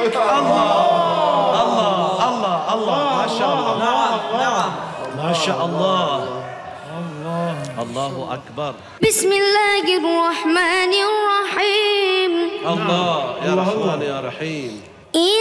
الله الله الله الله، ما شاء الله. نعم ما شاء الله. الله أكبر. بسم الله الرحمن الرحيم. الله يا رحمن يا رحيم.